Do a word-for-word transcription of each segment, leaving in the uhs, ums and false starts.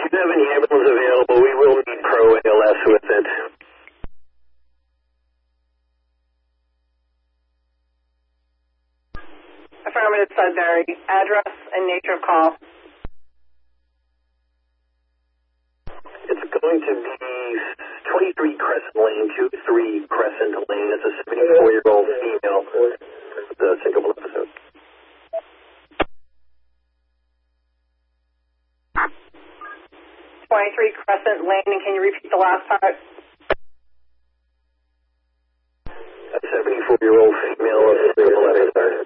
do have any ambulance available, we will need Pro A L S with it. Affirmative, Sudbury. Address and nature of call. It's going to be twenty-three Crescent Lane, two three Crescent Lane. It's a seventy-four-year-old female with a syncopal episode. twenty-three Crescent Lane, and can you repeat the last part? A seventy-four-year-old female with a syncopal episode.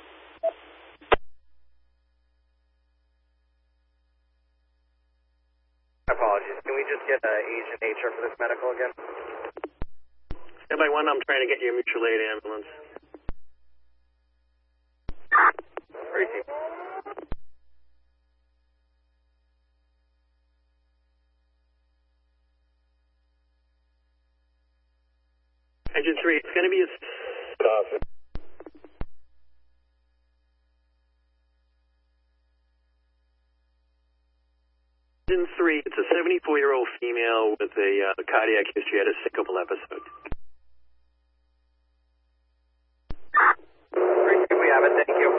Apologies. Can we just get uh, age and nature for this medical again? Standby one, I'm trying to get you a mutual aid ambulance. Receive. Engine three, it's going to be a... Engine three, it's a seventy-four-year-old female with a uh, cardiac history, had a syncopal episode. Receive, we have it. Thank you.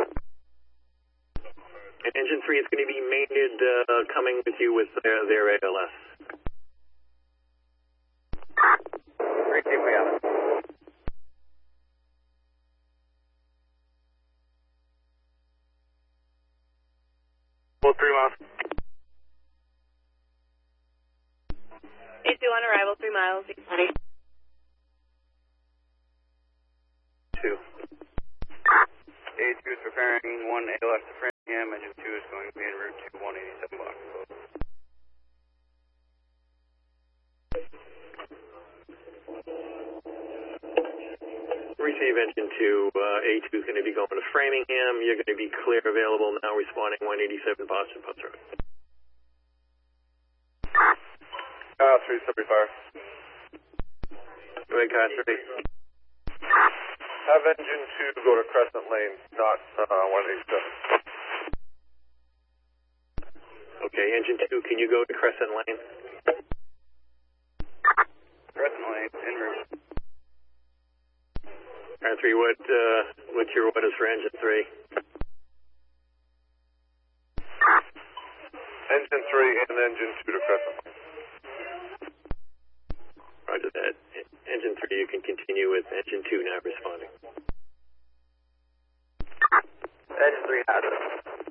And engine three is going to be mated, uh, coming with you with their, their A L S. Receive, we have it. Well, three miles. A two on arrival, three miles. Two. A two is preparing one A L S to Framingham. Engine two is going to be en route to one eighty-seven block. Receive engine two, uh, A two is going to be going to Framingham. You're going to be clear available now, responding one eighty-seven Boston Post Road. Uh, three seventy-five. Go ahead, car three. Have engine two go to Crescent Lane, not uh, one eighty-seven. Okay, engine two, can you go to Crescent Lane? Crescent Lane, en route. Car three, what, uh, what's your orders for engine three? Engine three and engine two to Crescent Lane. Roger that. Engine three, you can continue with engine two not responding. Engine three has it.